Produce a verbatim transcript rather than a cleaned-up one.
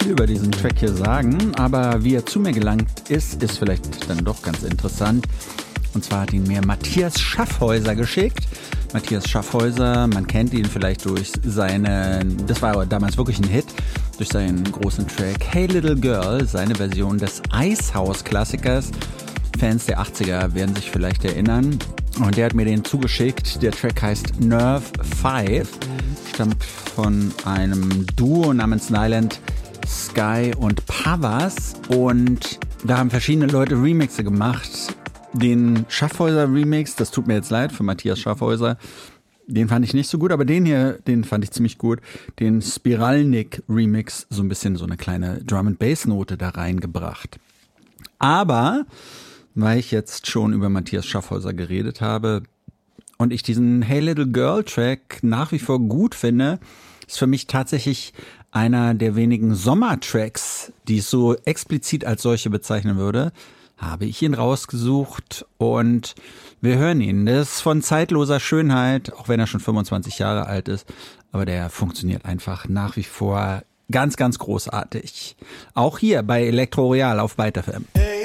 über diesen Track hier sagen, aber wie er zu mir gelangt ist, ist vielleicht dann doch ganz interessant. Und zwar hat ihn mir Matthias Schaffhäuser geschickt. Matthias Schaffhäuser, man kennt ihn vielleicht durch seinen, das war damals wirklich ein Hit, durch seinen großen Track Hey Little Girl, seine Version des Icehouse-Klassikers. Fans der achtziger werden sich vielleicht erinnern. Und der hat mir den zugeschickt. Der Track heißt Nerve fünf, stammt von einem Duo namens Nyland Sky und Pavas. Und da haben verschiedene Leute Remixe gemacht. Den Schaffhäuser-Remix, das tut mir jetzt leid für Matthias Schaffhäuser, den fand ich nicht so gut, aber den hier, den fand ich ziemlich gut. Den Spiralnik-Remix, so ein bisschen so eine kleine Drum-and-Bass-Note da reingebracht. Aber, weil ich jetzt schon über Matthias Schaffhäuser geredet habe und ich diesen Hey Little Girl Track nach wie vor gut finde, ist für mich tatsächlich einer der wenigen Sommertracks, die ich so explizit als solche bezeichnen würde, habe ich ihn rausgesucht und wir hören ihn. Das ist von zeitloser Schönheit, auch wenn er schon fünfundzwanzig Jahre alt ist, aber der funktioniert einfach nach wie vor ganz, ganz großartig. Auch hier bei Elektro Royal auf Byte F M.